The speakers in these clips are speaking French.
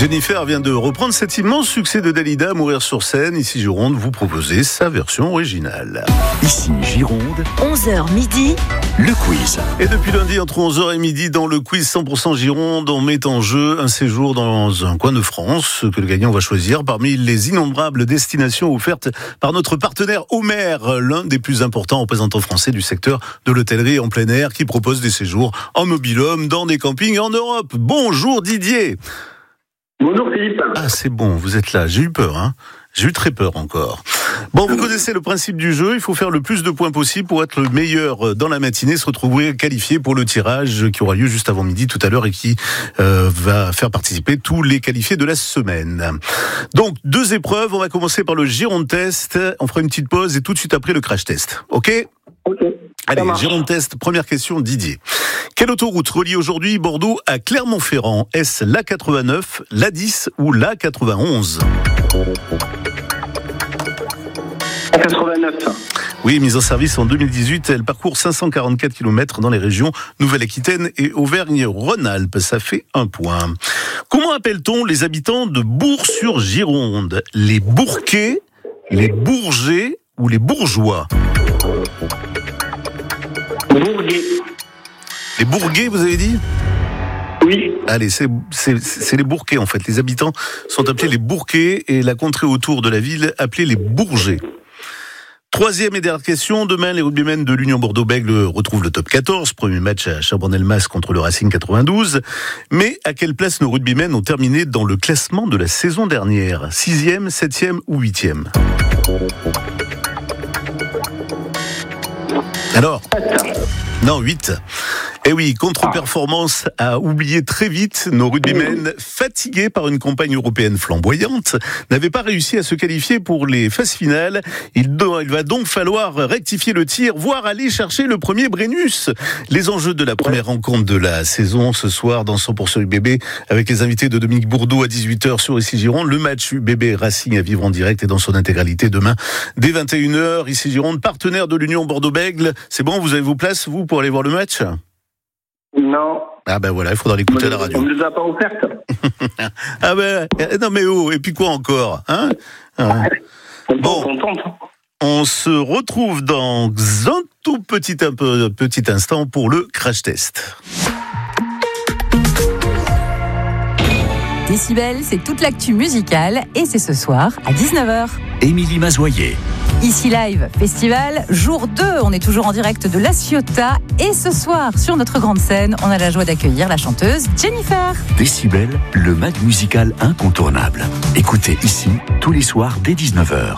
Jennifer vient de reprendre cet immense succès de Dalida, Mourir sur scène. Ici Gironde, vous proposez sa version originale. Ici Gironde, 11h midi, le quiz. Et depuis lundi, entre 11h et midi, dans le quiz 100% Gironde, on met en jeu un séjour dans un coin de France que le gagnant va choisir parmi les innombrables destinations offertes par notre partenaire Homer, l'un des plus importants représentants français du secteur de l'hôtellerie en plein air, qui propose des séjours en mobil-home dans des campings en Europe. Bonjour Didier. Bonjour Philippe. Ah, c'est bon, vous êtes là. J'ai eu peur, hein. J'ai eu très peur encore. Bon, vous connaissez le principe du jeu. Il faut faire le plus de points possible pour être le meilleur dans la matinée, se retrouver qualifié pour le tirage qui aura lieu juste avant midi tout à l'heure et qui va faire participer tous les qualifiés de la semaine. Donc, 2 épreuves. On va commencer par le Gironde Test. On fera une petite pause et tout de suite après le Crash Test. OK ? Ok. Allez, Gironde Test. Première question, Didier. Quelle autoroute relie aujourd'hui Bordeaux à Clermont-Ferrand ? Est-ce l'A89, l'A10 ou l'A91 ? A89. Oui, mise en service en 2018, elle parcourt 544 km dans les régions Nouvelle-Aquitaine et Auvergne-Rhône-Alpes. Ça fait 1 point. Comment appelle-t-on les habitants de Bourg-sur-Gironde ? Les Bourquais, les Bourgais ou les Bourgeois ? Bourguet. Les Bourguais, vous avez dit ? Oui. Allez, c'est les Bourquais en fait. Les habitants sont appelés les Bourquais et la contrée autour de la ville appelée les Bourgers. 3e et dernière question. Demain, les rugbymen de l'Union Bordeaux-Bègles retrouvent le top 14. Premier match à Chabanel-Mas contre le Racing 92. Mais à quelle place nos rugbymen ont terminé dans le classement de la saison dernière ? 6e, 7e ou 8e ? Alors ? Non, 8. Eh oui, contre-performance à oublier très vite. Nos rugbymen, fatigués par une campagne européenne flamboyante, n'avaient pas réussi à se qualifier pour les phases finales. Il va donc falloir rectifier le tir, voire aller chercher le premier Brennus. Les enjeux de la première rencontre de la saison ce soir dans 100% UBB avec les invités de Dominique Bourdeau à 18h sur Ici Gironde. Le match UBB Racing à vivre en direct et dans son intégralité demain dès 21h. Ici Gironde, partenaire de l'Union Bordeaux-Bègles. C'est bon, vous avez vos places, vous, pour aller voir le match ? Non. Ah ben voilà, il faudra l'écouter à la radio. On ne les a pas offertes. Ah ben, non mais oh, et puis quoi encore, hein ? Bon, on se retrouve dans un tout petit instant pour le Crash Test. Décibel, c'est toute l'actu musicale et c'est ce soir à 19h. Émilie Mazoyer. Ici Live Festival, jour 2, on est toujours en direct de La Ciotat et ce soir, sur notre grande scène, on a la joie d'accueillir la chanteuse Jennifer. Décibel, le mag musical incontournable. Écoutez ici, tous les soirs dès 19h.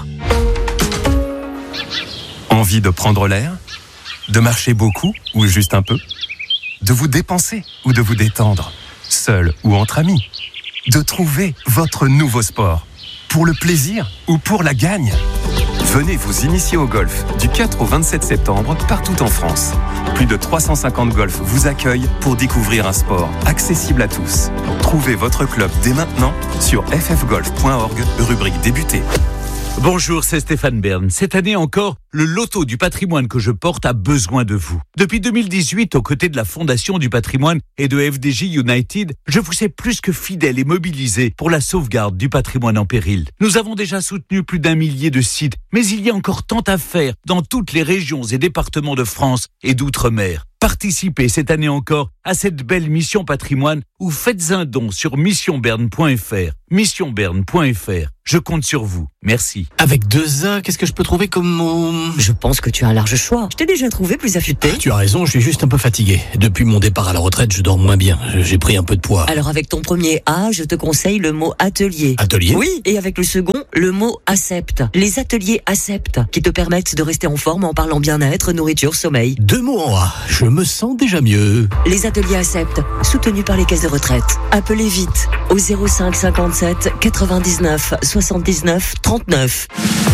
Envie de prendre l'air ? De marcher beaucoup ou juste un peu ? De vous dépenser ou de vous détendre ? Seul ou entre amis ? De trouver votre nouveau sport ? Pour le plaisir ou pour la gagne ? Venez vous initier au golf du 4 au 27 septembre partout en France. Plus de 350 golfs vous accueillent pour découvrir un sport accessible à tous. Trouvez votre club dès maintenant sur ffgolf.org, rubrique débuter. Bonjour, c'est Stéphane Bern. Cette année encore, le loto du patrimoine que je porte a besoin de vous. Depuis 2018, aux côtés de la Fondation du patrimoine et de FDJ United, je vous ai plus que fidèle et mobilisé pour la sauvegarde du patrimoine en péril. Nous avons déjà soutenu plus d'1 millier de sites, mais il y a encore tant à faire dans toutes les régions et départements de France et d'outre-mer. Participez cette année encore à cette belle mission patrimoine ou faites un don sur missionberne.fr. Missionberne.fr. Je compte sur vous. Merci. Avec 2 A, qu'est-ce que je peux trouver comme mot ? Je pense que tu as un large choix. Je t'ai déjà trouvé plus affûté. Tu as raison, je suis juste un peu fatigué. Depuis mon départ à la retraite, je dors moins bien. J'ai pris un peu de poids. Alors avec ton premier A, je te conseille le mot atelier. Atelier ? Oui, et avec le second, le mot accepte. Les ateliers accepte, qui te permettent de rester en forme en parlant bien-être, nourriture, sommeil. 2 mots en A, je me sens déjà mieux. Les ateliers accepte, soutenus par les caisses de retraite. Appelez vite au 05 57 99 79 39.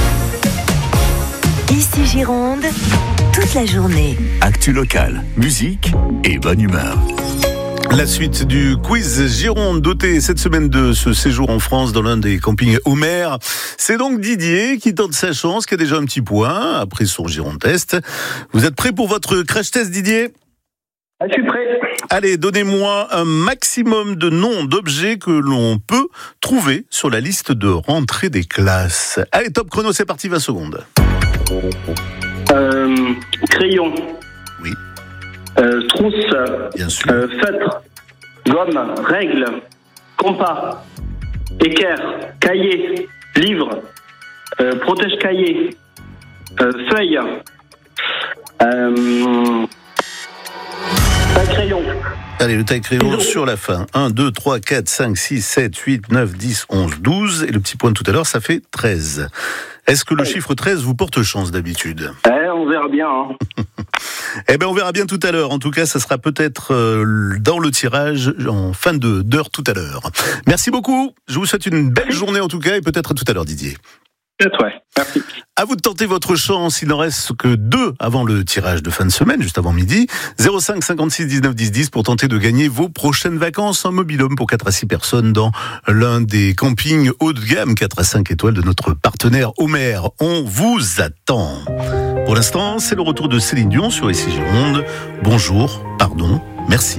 Ici Gironde, toute la journée. Actu locale, musique et bonne humeur. La suite du quiz Gironde, doté cette semaine de ce séjour en France dans l'un des campings Homer. C'est donc Didier qui tente sa chance, qui a déjà un petit point après son Gironde Test. Vous êtes prêt pour votre crash test, Didier ? Je suis prêt. Allez, donnez-moi un maximum de noms d'objets que l'on peut trouver sur la liste de rentrée des classes. Allez, top chrono, c'est parti, 20 secondes. Crayon. Oui. Trousse. Bien sûr. Feutre. Gomme. Règle. Compas. Équerre. Cahier. Livre. Protège-cahier. Feuille. Crayon. Allez, le taille-crayon sur la fin. 1, 2, 3, 4, 5, 6, 7, 8, 9, 10, 11, 12. Et le petit point de tout à l'heure, ça fait 13. Est-ce que le chiffre 13 vous porte chance d'habitude ? On verra bien. Hein. Eh bien, on verra bien tout à l'heure. En tout cas, ça sera peut-être dans le tirage en fin d'heure tout à l'heure. Merci beaucoup. Je vous souhaite une belle journée en tout cas et peut-être à tout à l'heure, Didier. Peut-être, ouais. Merci. À vous de tenter votre chance. Il n'en reste que 2 avant le tirage de fin de semaine, juste avant midi. 05 56 19 10 10 pour tenter de gagner vos prochaines vacances en mobil-home pour 4 à 6 personnes dans l'un des campings haut de gamme 4 à 5 étoiles de notre partenaire Homer. On vous attend. Pour l'instant, c'est le retour de Céline Dion sur Ici Gironde. Bonjour, pardon, merci.